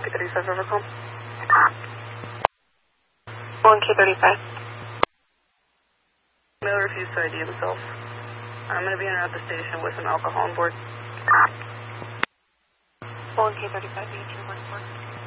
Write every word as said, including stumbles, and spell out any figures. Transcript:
K thirty-five Overcom. one K thirty-five. Male refused to I D himself. I'm going to be in at the station with some alcohol on board. one K thirty-five, eighteen one four.